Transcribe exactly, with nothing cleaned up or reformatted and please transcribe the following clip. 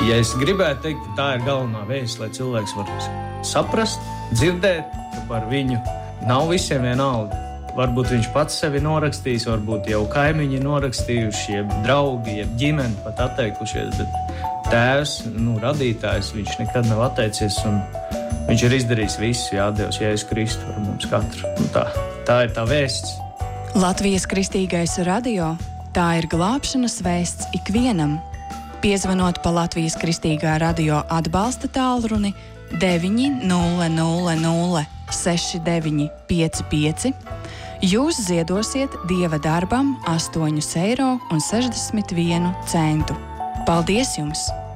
Ja es gribētu teikt, ka tā ir galvenā vēsts, lai cilvēks var saprast, dzirdēt, ka par viņu nav visiem vienalga. Varbūt viņš pats sevi norakstījis, varbūt jau kaimiņi norakstījuši, jeb draugi, jeb ģimeni pat atteikušies, bet tēvs, nu, radītājs, viņš nekad nav atteicies un viņš ir izdarījis visu, jā, Dievs, Jēzus Kristu ar mums katru. Un tā, tā ir tā vēsts. Latvijas Kristīgais radio, tā ir glābšanas vēsts ikvienam. Piezvanot pa Latvijas Kristīgā radio atbalsta tālruni deviņi nulle nulle nulle seši deviņi pieci pieci, jūs ziedosiet Dieva darbam astoņus eiro un sešdesmit vienu centu. Paldies jums!